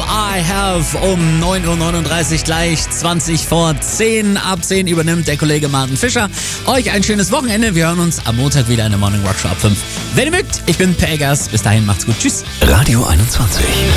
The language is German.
I Have um 9.39 Uhr gleich 20 vor 10. Ab 10 übernimmt der Kollege Martin Fischer. Euch ein schönes Wochenende. Wir hören uns am Montag wieder in der Morning Rock Show ab 5. Wenn ihr mögt, ich bin Per Eggers. Bis dahin, macht's gut. Tschüss. Radio 21.